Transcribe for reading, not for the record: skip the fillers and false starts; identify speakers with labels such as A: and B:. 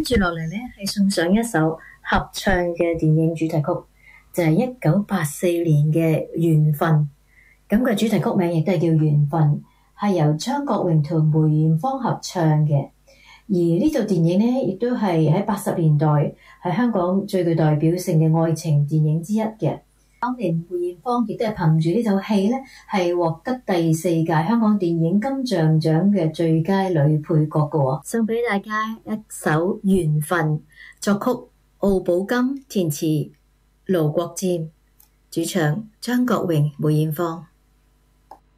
A: 住落嚟呢，係送上一首合唱嘅電影主題曲，就係1984年嘅《緣分》。咁個主題曲名亦都係叫《緣分》，係由張國榮同梅艷芳合唱嘅。而呢套電影呢，亦都係喺80年代係香港最具代表性嘅愛情電影之一嘅。當年梅艷芳亦都係憑住呢套戲呢，係獲得第4屆香港電影金像獎嘅最佳女配角嘅。送俾大家一首《緣分》，作曲奧寶金，填詞盧國沾，主唱張國榮、梅艷芳。